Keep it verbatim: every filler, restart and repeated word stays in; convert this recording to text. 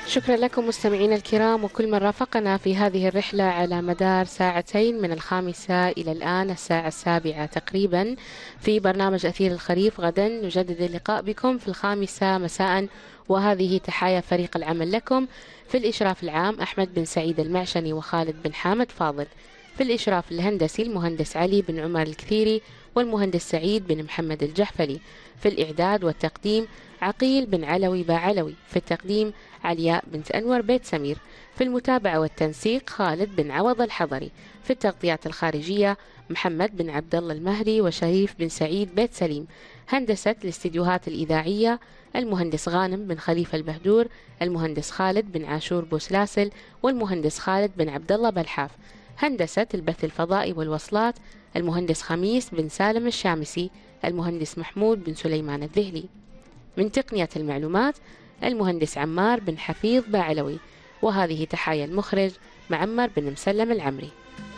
شكرا لكم مستمعينا الكرام وكل من رافقنا في هذه الرحلة على مدار ساعتين من الخامسة إلى الآن الساعة السابعة تقريبا في برنامج أثير الخريف. غدا نجدد اللقاء بكم في الخامسة مساء، وهذه تحايا فريق العمل لكم. في الإشراف العام أحمد بن سعيد المعشني وخالد بن حامد فاضل. في الإشراف الهندسي المهندس علي بن عمر الكثيري والمهندس سعيد بن محمد الجحفلي. في الإعداد والتقديم عقيل بن علوي باعلوي. في التقديم علياء بنت أنور بيت سمير. في المتابعة والتنسيق خالد بن عوض الحضري. في التغطيات الخارجية محمد بن عبد الله المهري وشريف بن سعيد بيت سليم. هندسة الاستديوهات الإذاعية المهندس غانم بن خليفة البهدور، المهندس خالد بن عاشور بوسلاسل، والمهندس خالد بن عبد الله بلحاف. هندسة البث الفضائي والوصلات المهندس خميس بن سالم الشامسي، المهندس محمود بن سليمان الذهلي. من تقنية المعلومات المهندس عمار بن حفيظ باعلوي. وهذه تحايا المخرج معمر بن مسلم العمري.